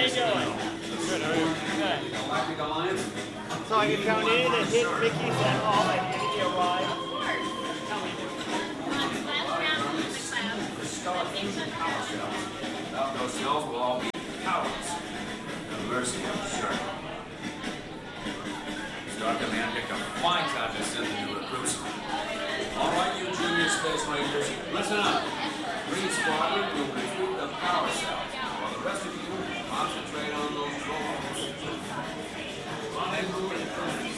you doing? Good, how are you? Good. Galactic Alliance? So I can count in and hit Mickey's at all at the end of your ride? Without those cells, we'll all be cowards. The mercy of the shark. Star Command picked a fine time to send the new recruits. All right, you junior space rangers, listen up. Green Squadron will recruit the power cells, while the rest of you concentrate on those drones. Rendezvous in